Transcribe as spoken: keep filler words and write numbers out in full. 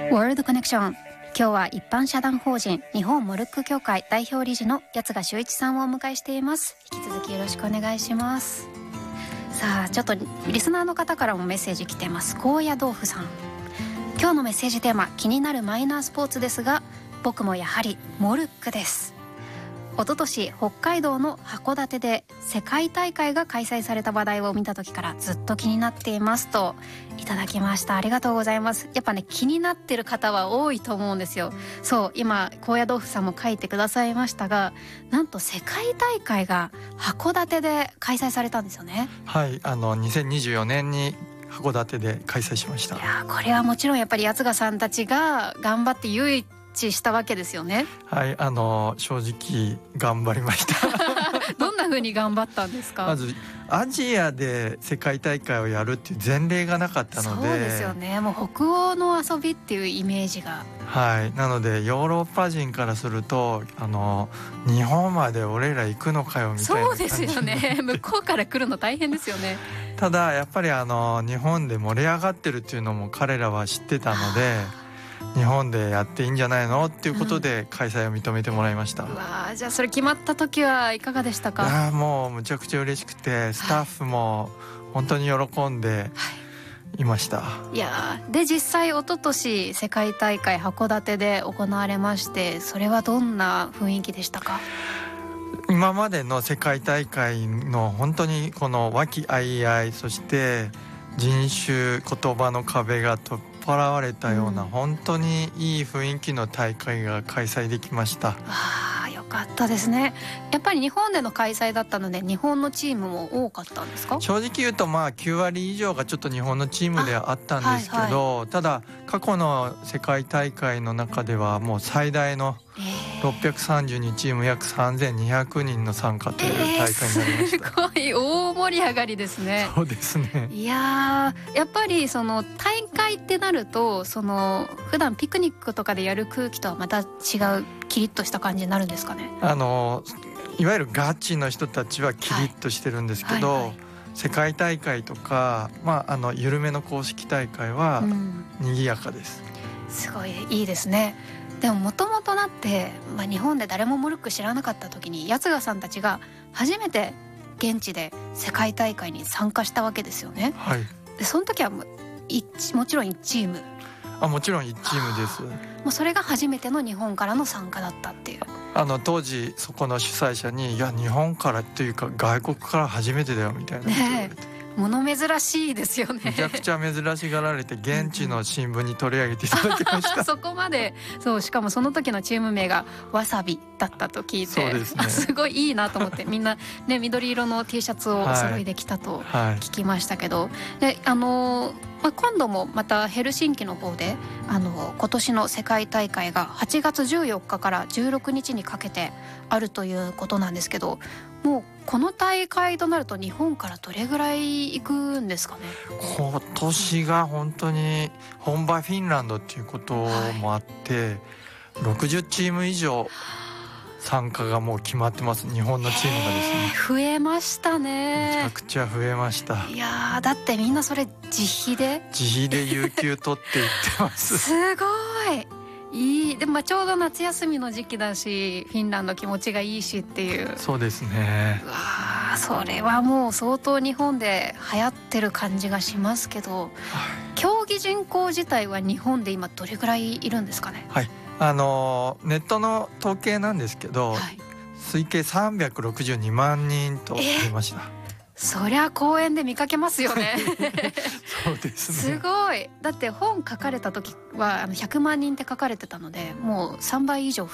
ワールドコネクション、今日は一般社団法人日本モルック協会代表理事の八賀修一さんをお迎えしています。引き続きよろしくお願いします。さあ、ちょっとリスナーの方からもメッセージ来てます。高野豆腐さん、今日のメッセージテーマ、気になるマイナースポーツですが、僕もやはりモルックです。一昨年北海道の函館で世界大会が開催された話題を見た時からずっと気になっていますといただきました。ありがとうございます。やっぱね、気になってる方は多いと思うんですよ。そう、今高野豆腐さんも書いてくださいましたが、なんと世界大会が函館で開催されたんですよね。 はい、あのにせんにじゅうよねんに函館で開催しました。 いや、これはもちろんやっぱり八賀さんたちが頑張って唯一したわけですよね。 はい、あの正直頑張りましたどんな風に頑張ったんですか？ まずアジアで世界大会をやるっていう前例がなかったので。 そうですよね。もう北欧の遊びっていうイメージが。 はい、なのでヨーロッパ人からすると、あの日本まで俺ら行くのかよみたいな感じ。 そうですよね。向こうから来るの大変ですよね。 ただやっぱりあの日本で盛り上がってるっていうのも彼らは知ってたので、日本でやっていいんじゃないのっていうことで開催を認めてもらいました、うん、 うわ、じゃあそれ決まった時はいかがでしたか？ いや、もうむちゃくちゃ嬉しくて、スタッフも本当に喜んでいました、はい、 いやで実際一昨年世界大会函館で行われまして、それはどんな雰囲気でしたか？ 今までの世界大会の本当にこの和気あいあい、そして人種言葉の壁が取っ払われたような、うん、本当にいい雰囲気の大会が開催できました。 あ、よかったですね。やっぱり日本での開催だったので日本のチームも多かったんですか？ 正直言うとまあきゅうわり以上がちょっと日本のチームではあったんですけど、はいはい、ただ過去の世界大会の中ではもう最大のろっぴゃくさんじゅうにチーム約さんぜんにひゃくにんの参加という大会になりました、 えー、すごい大盛り上がりですね。 そうですね。 いややっぱりその大会ってなると、その普段ピクニックとかでやる空気とはまた違うキリッとした感じになるんですかね？ あのいわゆるガチの人たちはキリッとしてるんですけど、はいはいはい、世界大会とか、まあ、あの緩めの公式大会は賑やかです、 うん、すごいいいですね。でももともとなって、まあ、日本で誰もモルック知らなかった時に八賀さんたちが初めて現地で世界大会に参加したわけですよね、 はい、 でその時はももちろんいちチーム。 あ、もちろんいちチームです。 もうそれが初めての日本からの参加だったっていう。 あの当時そこの主催者に、いや日本からっていうか外国から初めてだよみたいなこと言われて、ね、 物珍しいですよね。 めちゃくちゃ珍しがられて現地の新聞に取り上げていただきましたそこまで。そう、しかもその時のチーム名がわさびだったと聞いて、 そうですね、 すごいいいなと思ってみんな、ね、緑色の T シャツをお揃いできたと聞きましたけど、はいはい、であのまあ、今度もまたヘルシンキの方であの今年の世界大会がはちがつじゅうよっかからじゅうろくにちにかけてあるということなんですけど、もうこの大会となると日本からどれぐらい行くんですかね？ 今年が本当に本場フィンランドっていうこともあって、はい、ろくじゅうチーム以上参加がもう決まってます。日本のチームがですね、 増えましたね。 めちゃくちゃ増えました。 いやだってみんなそれ自費で自費で有給取って行ってますすごいいい。でもまあちょうど夏休みの時期だし、フィンランド気持ちがいいしっていう。 そうですね。 うわ、それはもう相当日本で流行ってる感じがしますけど、はい、競技人口自体は日本で今どれぐらいいるんですかね？ はい、あのネットの統計なんですけど、はい、推計さんびゃくろくじゅうにまんにんと言いました、えー、 そりゃ公園で見かけますよねそうですね。 すごい。だって本書かれた時はひゃくまんにんって書かれてたので、もうさんばい以上増